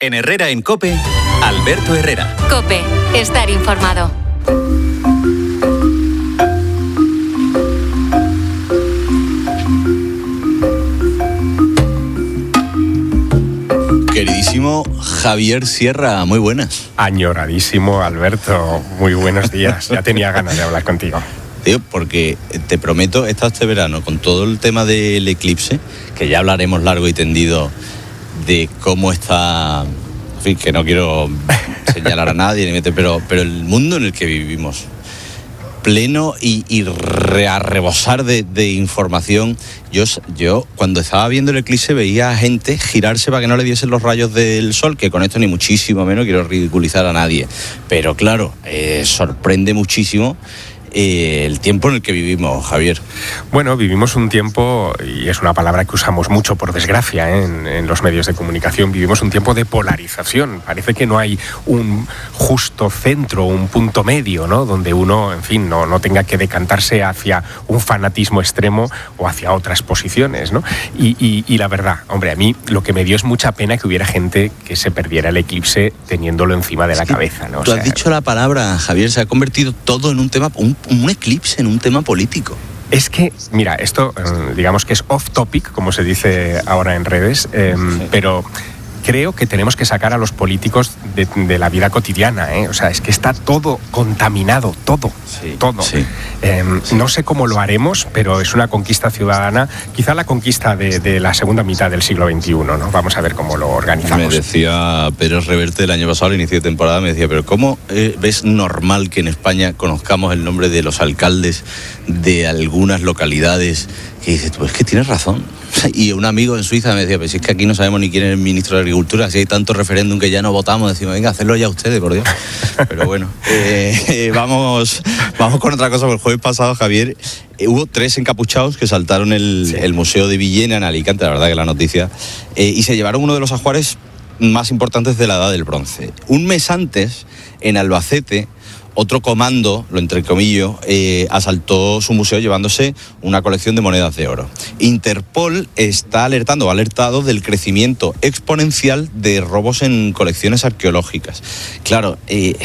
En Herrera en COPE, Alberto Herrera. COPE, estar informado. Queridísimo Javier Sierra, muy buenas. Añoradísimo Alberto, muy buenos días. Ya tenía ganas de hablar contigo. Tío, porque te prometo, he estado este verano con todo el tema del eclipse, que ya hablaremos largo y tendido de cómo está, en fin, que no quiero señalar a nadie, pero el mundo en el que vivimos, pleno y a rebosar de información. Yo cuando estaba viendo el eclipse veía a gente girarse para que no le diesen los rayos del sol, que con esto ni muchísimo menos quiero ridiculizar a nadie, pero claro, sorprende muchísimo el tiempo en el que vivimos, Javier. Bueno, vivimos un tiempo, y es una palabra que usamos mucho por desgracia en los medios de comunicación, vivimos un tiempo de polarización. Parece que no hay un justo centro, un punto medio, ¿no? Donde uno, en fin, no tenga que decantarse hacia un fanatismo extremo o hacia otras posiciones, ¿no? Y la verdad, hombre, a mí lo que me dio es mucha pena que hubiera gente que se perdiera el eclipse teniéndolo encima de la cabeza, ¿no? Tú has dicho la palabra, Javier, se ha convertido todo en un tema, un eclipse en un tema político. Es que, mira, esto digamos que es off topic, como se dice ahora en redes, pero creo que tenemos que sacar a los políticos de la vida cotidiana, ¿eh? O sea, es que está todo contaminado, todo. Sí. No sé cómo lo haremos, pero es una conquista ciudadana, quizá la conquista de la segunda mitad del siglo XXI, ¿no? Vamos a ver cómo lo organizamos. Me decía Pérez Reverte el año pasado, al inicio de temporada, me decía, pero ¿cómo ves normal que en España conozcamos el nombre de los alcaldes de algunas localidades? Que dices, pues que tienes razón. Y un amigo en Suiza me decía, pues si es que aquí no sabemos ni quién es el ministro de Agricultura, si hay tanto referéndum que ya no votamos, decimos, venga, hacedlo ya ustedes, por Dios. Pero bueno, vamos con otra cosa. Por el jueves pasado, Javier, hubo 3 encapuchados que saltaron el Museo de Villena en Alicante, la verdad que la noticia, y se llevaron uno de los ajuares más importantes de la Edad del Bronce. Un mes antes, en Albacete, otro comando, lo entrecomillo, asaltó su museo llevándose una colección de monedas de oro. Interpol ha alertado del crecimiento exponencial de robos en colecciones arqueológicas. Claro,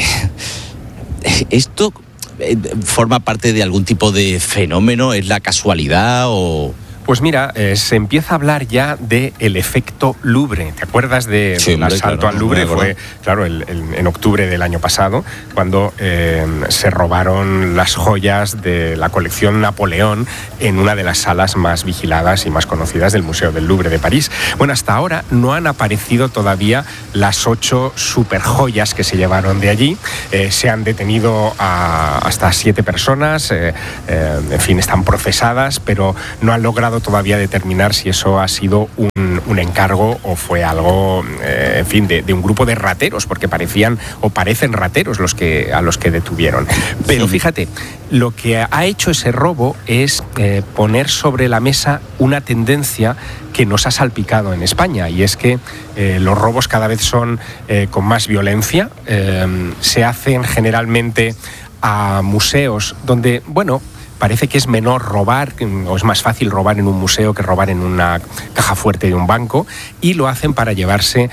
¿esto forma parte de algún tipo de fenómeno? ¿Es la casualidad o...? Pues mira, se empieza a hablar ya del efecto Louvre. ¿Te acuerdas del asalto al Louvre? Fue, claro, en octubre del año pasado, cuando se robaron las joyas de la colección Napoleón en una de las salas más vigiladas y más conocidas del Museo del Louvre de París. Bueno, hasta ahora no han aparecido todavía las 8 superjoyas que se llevaron de allí. Se han detenido hasta 7 personas, en fin, están procesadas, pero no han logrado todavía determinar si eso ha sido un encargo o fue algo, en fin, de un grupo de rateros, porque parecen rateros a los que detuvieron. Pero fíjate, lo que ha hecho ese robo es poner sobre la mesa una tendencia que nos ha salpicado en España, y es que los robos cada vez son con más violencia, se hacen generalmente a museos donde, bueno, parece que es menor robar, o es más fácil robar en un museo que robar en una caja fuerte de un banco, y lo hacen para llevarse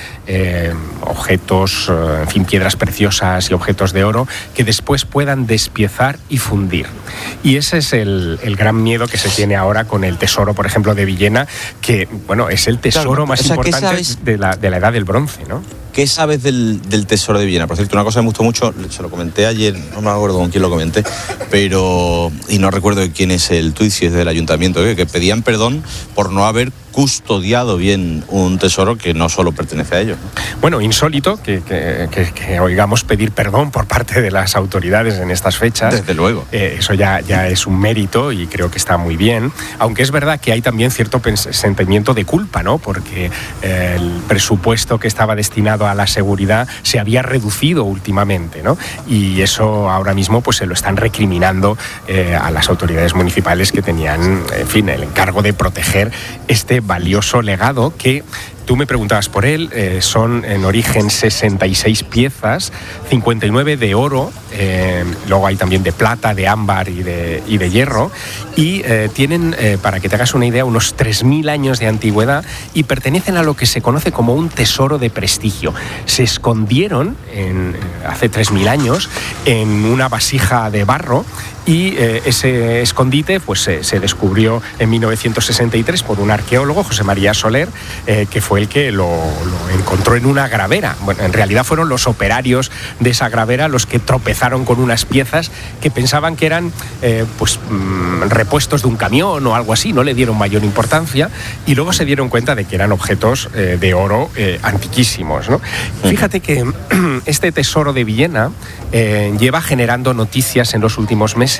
objetos, en fin, piedras preciosas y objetos de oro que después puedan despiezar y fundir. Y ese es el gran miedo que se tiene ahora con el tesoro, por ejemplo, de Villena, que, bueno, es el tesoro más importante de la Edad del Bronce, ¿no? ¿Qué sabes del tesoro de Villena? Por cierto, una cosa que me gustó mucho, se lo comenté ayer, no me acuerdo con quién lo comenté, pero, y no recuerdo quién es el tuit, si es del ayuntamiento, que pedían perdón por no haber custodiado bien un tesoro que no solo pertenece a ellos, ¿no? Bueno, insólito que oigamos pedir perdón por parte de las autoridades en estas fechas. Desde luego. Eso ya es un mérito y creo que está muy bien, aunque es verdad que hay también cierto sentimiento de culpa, ¿no? Porque el presupuesto que estaba destinado a la seguridad se había reducido últimamente, ¿no? Y eso ahora mismo pues se lo están recriminando a las autoridades municipales que tenían, en fin, el encargo de proteger este valioso legado que tú me preguntabas por él. Son en origen 66 piezas, 59 de oro, luego hay también de plata, de ámbar y de hierro, y tienen, para que te hagas una idea, unos 3.000 años de antigüedad y pertenecen a lo que se conoce como un tesoro de prestigio. Se escondieron hace 3.000 años en una vasija de barro, y ese escondite pues se descubrió en 1963 por un arqueólogo, José María Soler, que fue el que lo encontró en una gravera. Bueno, en realidad fueron los operarios de esa gravera los que tropezaron con unas piezas que pensaban que eran repuestos de un camión o algo así, no le dieron mayor importancia, y luego se dieron cuenta de que eran objetos de oro antiquísimos, ¿no? Fíjate que este tesoro de Villena lleva generando noticias en los últimos meses,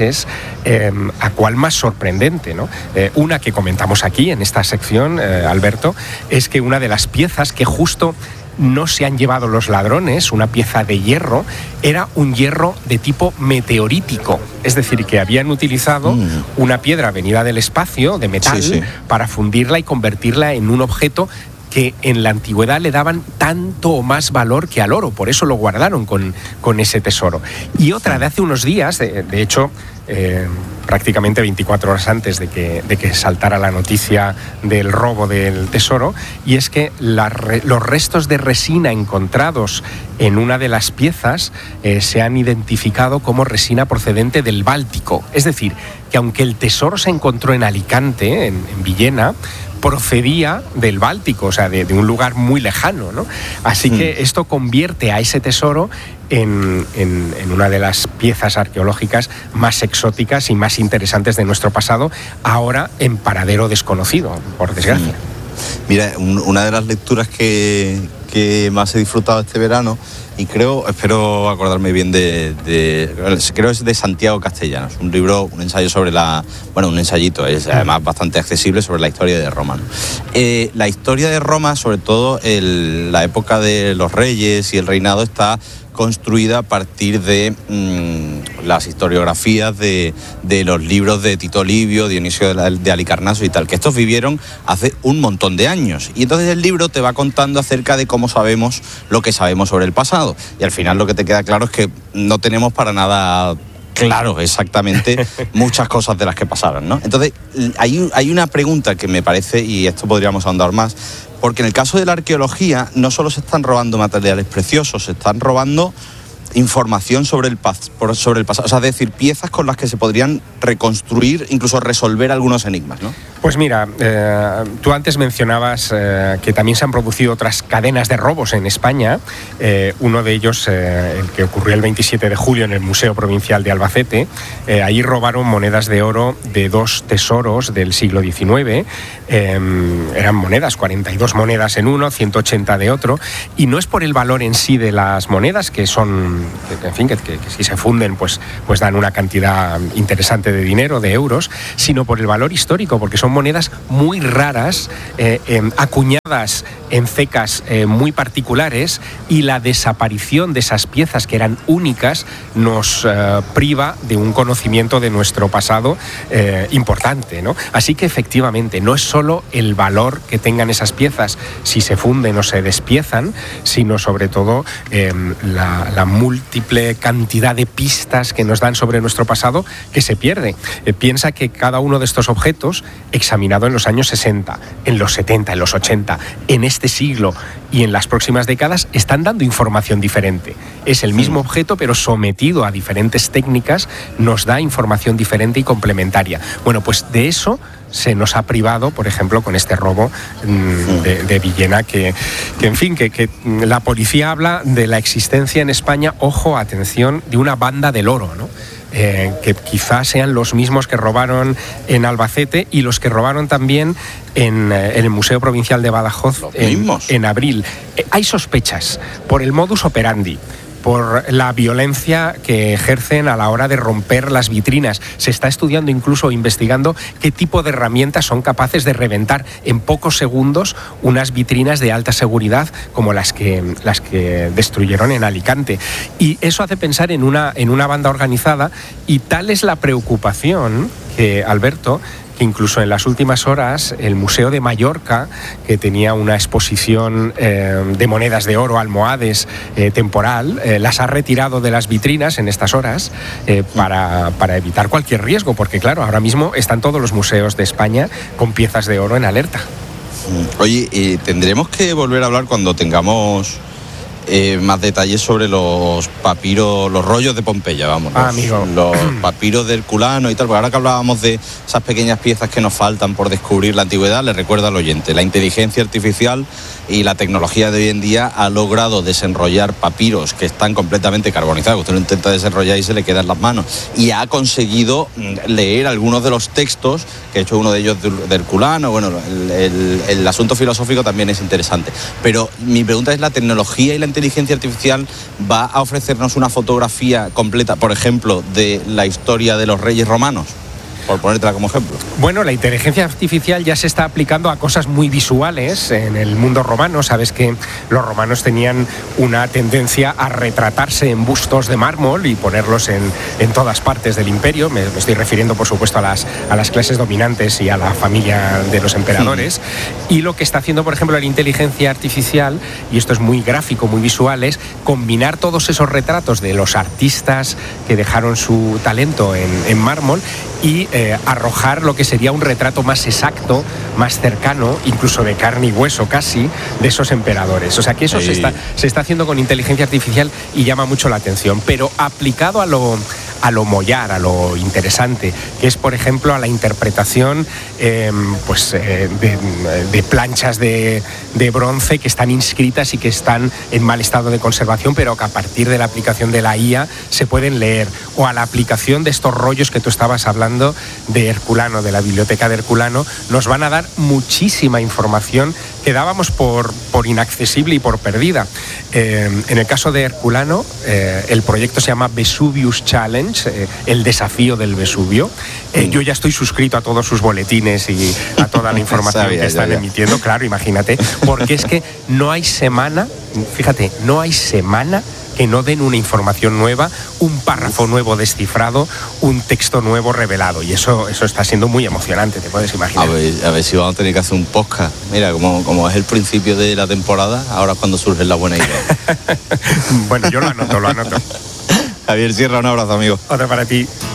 a cual más sorprendente, ¿no? Una que comentamos aquí en esta sección, Alberto, es que una de las piezas que justo no se han llevado los ladrones, una pieza de hierro, era un hierro de tipo meteorítico. Es decir, que habían utilizado una piedra venida del espacio, de metal, para fundirla y convertirla en un objeto que en la antigüedad le daban tanto o más valor que al oro. Por eso lo guardaron con ese tesoro. Y otra de hace unos días, de hecho, prácticamente 24 horas antes de que saltara la noticia del robo del tesoro, y es que los restos de resina encontrados en una de las piezas se han identificado como resina procedente del Báltico. Es decir, que aunque el tesoro se encontró en Alicante, en Villena, procedía del Báltico, o sea, de un lugar muy lejano, ¿no? Así que esto convierte a ese tesoro en una de las piezas arqueológicas más exóticas y más interesantes de nuestro pasado, ahora en paradero desconocido, por desgracia. Mira, una de las lecturas que más he disfrutado este verano, y espero acordarme bien creo es de Santiago Castellanos, un libro, un ensayo sobre un ensayito, es además bastante accesible, sobre la historia de Roma, ¿no? La historia de Roma, sobre todo la época de los reyes y el reinado, está construida a partir de las historiografías de los libros de Tito Livio, Dionisio de Halicarnaso y tal, que estos vivieron hace un montón de años. Y entonces el libro te va contando acerca de cómo sabemos lo que sabemos sobre el pasado. Y al final lo que te queda claro es que no tenemos para nada claro exactamente muchas cosas de las que pasaron, ¿no? Entonces hay una pregunta que me parece, y esto podríamos ahondar más, porque en el caso de la arqueología no solo se están robando materiales preciosos, se están robando información sobre el pasado, o sea, es decir, piezas con las que se podrían reconstruir, incluso resolver algunos enigmas, ¿no? Pues mira, tú antes mencionabas que también se han producido otras cadenas de robos en España. Uno de ellos, el que ocurrió el 27 de julio en el Museo Provincial de Albacete. Ahí robaron monedas de oro de 2 tesoros del siglo XIX. Eran monedas, 42 monedas en uno, 180 de otro. Y no es por el valor en sí de las monedas, que son, en fin, que si se funden, pues dan una cantidad interesante de dinero, de euros, sino por el valor histórico, porque son monedas muy raras, acuñadas en cecas muy particulares, y la desaparición de esas piezas que eran únicas nos priva de un conocimiento de nuestro pasado importante, ¿no? Así que efectivamente no es solo el valor que tengan esas piezas si se funden o se despiezan, sino sobre todo la múltiple cantidad de pistas que nos dan sobre nuestro pasado que se pierde. Piensa que cada uno de estos objetos, examinado en los años 60, en los 70, en los 80, en este siglo y en las próximas décadas, están dando información diferente. Es el mismo objeto, pero sometido a diferentes técnicas, nos da información diferente y complementaria. Bueno, pues de eso se nos ha privado, por ejemplo, con este robo de Villena, que en fin, que la policía habla de la existencia en España, ojo, atención, de una banda del oro, ¿no? Que quizás sean los mismos que robaron en Albacete y los que robaron también en el Museo Provincial de Badajoz en abril. Hay sospechas por el modus operandi, por la violencia que ejercen a la hora de romper las vitrinas. Se está estudiando, incluso investigando, qué tipo de herramientas son capaces de reventar en pocos segundos unas vitrinas de alta seguridad como las que destruyeron en Alicante. Y eso hace pensar en una banda organizada, y tal es la preocupación que, Alberto, que incluso en las últimas horas el Museo de Mallorca, que tenía una exposición de monedas de oro, almohades, temporal, las ha retirado de las vitrinas en estas horas para evitar cualquier riesgo, porque claro, ahora mismo están todos los museos de España con piezas de oro en alerta. Oye, tendremos que volver a hablar cuando tengamos más detalles sobre los papiros, los rollos de Pompeya, vamos. Los papiros de Herculano y tal, porque ahora que hablábamos de esas pequeñas piezas que nos faltan por descubrir la antigüedad, le recuerda al oyente, la inteligencia artificial y la tecnología de hoy en día ha logrado desenrollar papiros que están completamente carbonizados. Usted lo intenta desenrollar y se le queda en las manos. Y ha conseguido leer algunos de los textos, que ha hecho uno de ellos de Herculano. Bueno, el asunto filosófico también es interesante. Pero mi pregunta es, ¿la tecnología y la inteligencia artificial va a ofrecernos una fotografía completa, por ejemplo, de la historia de los reyes romanos? Por ponértela como ejemplo. Bueno, la inteligencia artificial ya se está aplicando a cosas muy visuales en el mundo romano. Sabes que los romanos tenían una tendencia a retratarse en bustos de mármol y ponerlos en todas partes del imperio. Me estoy refiriendo, por supuesto, a las clases dominantes y a la familia de los emperadores. Sí. Y lo que está haciendo, por ejemplo, la inteligencia artificial, y esto es muy gráfico, muy visual, es combinar todos esos retratos de los artistas que dejaron su talento en mármol y arrojar lo que sería un retrato más exacto, más cercano, incluso de carne y hueso casi, de esos emperadores. O sea que eso se está haciendo con inteligencia artificial y llama mucho la atención, pero aplicado a lo mollar, a lo interesante, que es, por ejemplo, a la interpretación de planchas de bronce que están inscritas y que están en mal estado de conservación, pero que a partir de la aplicación de la IA se pueden leer, o a la aplicación de estos rollos que tú estabas hablando de Herculano, de la biblioteca de Herculano. Nos van a dar muchísima información que dábamos por inaccesible y por perdida. En el caso de Herculano, el proyecto se llama Vesuvius Challenge, el desafío del Vesubio. Yo ya estoy suscrito a todos sus boletines y a toda la información que están emitiendo, claro, imagínate, porque es que no hay semana, fíjate, no hay semana que no den una información nueva, un párrafo nuevo descifrado, un texto nuevo revelado, y eso está siendo muy emocionante, te puedes imaginar. A ver si vamos a tener que hacer un podcast. Mira, como es el principio de la temporada, ahora es cuando surge la buena idea. Bueno, yo lo anoto. Javier Sierra, un abrazo, amigo. Otro para ti.